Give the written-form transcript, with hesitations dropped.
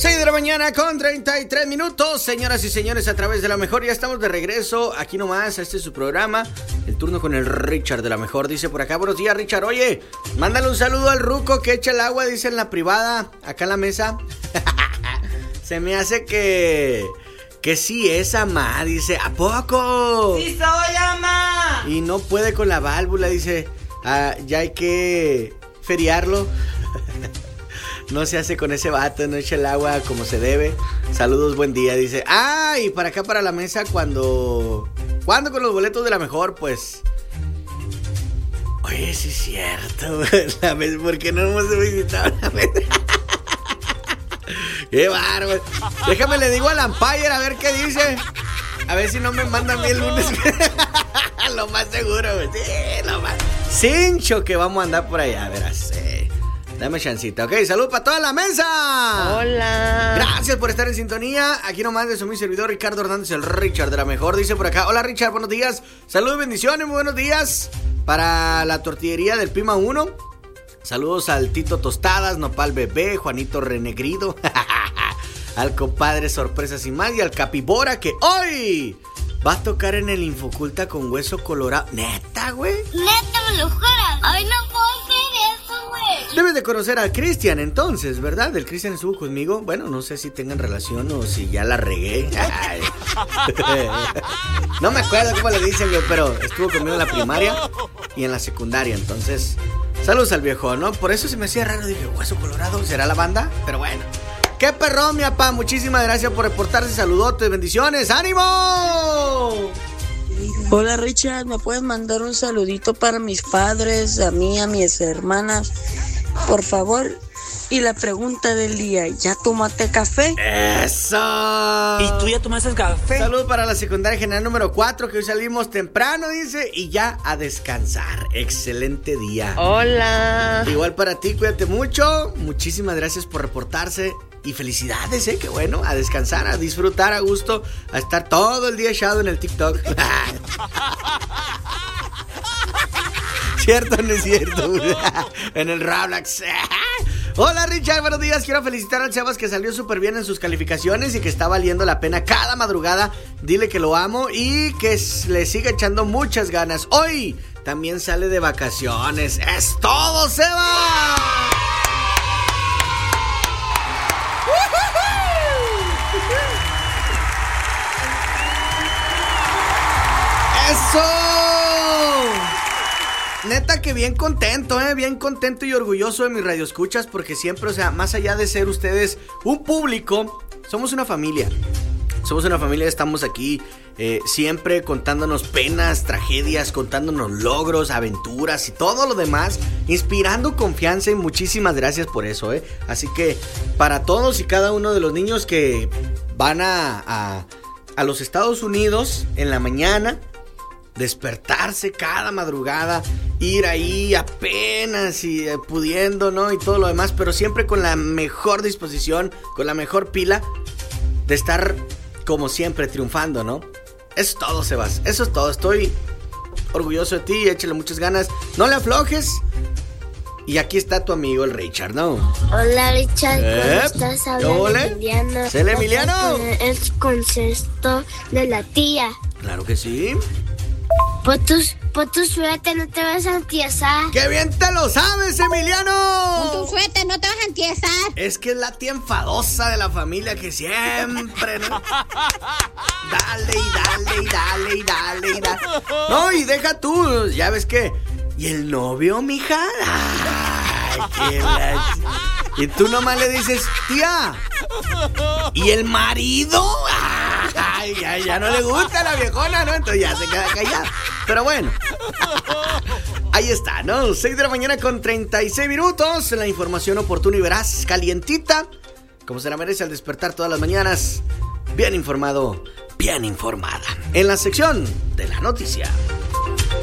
6 de la mañana con 33 minutos, señoras y señores, a través de La Mejor. Ya estamos de regreso, aquí nomás, este es su programa, El Turno con el Richard de La Mejor. Dice por acá, buenos días, Richard. Oye, mándale un saludo al ruco que echa el agua, dice en la privada, acá en la mesa. Se me hace que sí es Amá, dice, ¿a poco? ¡Sí soy Amá! Y no puede con la válvula, dice, ya hay que feriarlo. No se hace con ese vato, no echa el agua como se debe. Saludos, buen día, dice. Y para acá, para la mesa, cuando con los boletos de La Mejor, pues. Oye, sí es cierto, la mesa, ¿por qué no hemos visitado la mesa? Qué bárbaro. Déjame, le digo al Empire a ver qué dice. A ver si no me mandan bien el lunes. Lo más seguro, güey. Sí, lo más. Cincho que vamos a andar por allá, verás. Dame chancita, ok, salud para toda la mesa. Hola. Gracias por estar en sintonía. Aquí nomás de su mi servidor Ricardo Hernández, el Richard de La Mejor. Dice por acá, hola Richard, buenos días. Saludos, bendiciones, muy buenos días. Para la tortillería del Pima 1. Saludos al Tito Tostadas, Nopal Bebé, Juanito Renegrido. Al compadre Sorpresas y más. Y al Capibora que hoy va a tocar en el Infoculta con Hueso Colorado. ¿Neta, güey? Neta, me lo juras. Ay, no puedo creer eso, güey. Debes de conocer al Cristian entonces, ¿verdad? El Cristian estuvo conmigo. Bueno, no sé si tengan relación o si ya la regué. No me acuerdo cómo le dicen, güey, pero estuvo conmigo en la primaria y en la secundaria. Entonces, saludos al viejo, ¿no? Por eso se me hacía raro. Dije, Hueso Colorado, ¿será la banda? Pero bueno. ¡Qué perrón, mi papá! Muchísimas gracias por reportarse. Saludotes, bendiciones. ¡Ánimo! Hola Richard, ¿me puedes mandar un saludito para mis padres, a mí, a mis hermanas, por favor? Y la pregunta del día, ¿ya tomaste café? ¡Eso! ¿Y tú ya tomaste café? Saludos para la secundaria general número 4, que hoy salimos temprano, dice, y ya a descansar. Excelente día. Hola. Igual para ti, cuídate mucho. Muchísimas gracias por reportarse. Y felicidades, qué bueno, a descansar, a disfrutar a gusto, a estar todo el día echado en el TikTok. ¿Cierto o no es cierto? En el Roblox. Hola Richard, buenos días. Quiero felicitar al Sebas que salió súper bien en sus calificaciones y que está valiendo la pena cada madrugada. Dile que lo amo y que le siga echando muchas ganas. Hoy también sale de vacaciones. ¡Es todo, Sebas! ¡Eso! Neta que bien contento, bien contento y orgulloso de mis radioescuchas, porque siempre, o sea, más allá de ser ustedes un público, somos una familia. Somos una familia, estamos aquí siempre contándonos penas, tragedias, contándonos logros, aventuras y todo lo demás, inspirando confianza, y muchísimas gracias por eso, Así que para todos y cada uno de los niños que van a los Estados Unidos en la mañana, despertarse cada madrugada, ir ahí apenas y pudiendo, ¿no? Y todo lo demás, pero siempre con la mejor disposición, con la mejor pila de estar como siempre triunfando, ¿no? Eso es todo, Sebas, eso es todo. Estoy orgulloso de ti, échale muchas ganas, no le aflojes. Y aquí está tu amigo el Richard, ¿no? Hola Richard, ¿cómo estás? Habla Emiliano. ¿El Emiliano? El concepto de la tía. Claro que sí. Por tu suerte no te vas a entiesar. ¡Qué bien te lo sabes, Emiliano! Con tu suerte no te vas a entiesar. Es que es la tía enfadosa de la familia que siempre, ¿no? Dale y dale y dale y dale y dale. No, y deja tú, ya ves que... ¿Y el novio, mija? Ay, qué y tú nomás le dices, tía. ¿Y el marido? Ay, ya no le gusta a la viejona, ¿no? Entonces ya se queda callada. Pero bueno, ahí está, ¿no? 6 de la mañana con 36 minutos. La información oportuna y veraz, calientita, como se la merece al despertar todas las mañanas. Bien informado, bien informada. En la sección de la noticia.